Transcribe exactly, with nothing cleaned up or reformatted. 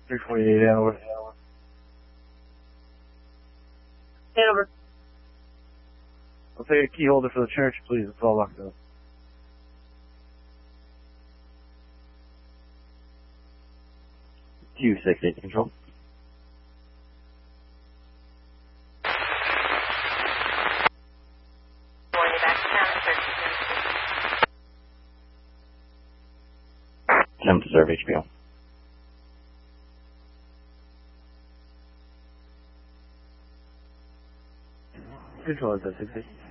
three forty-eight Hanover. Hanover. I'll take a key holder for the church, please. It's all locked up. two six eight control. Attempt to serve H P O. Control is at sixty.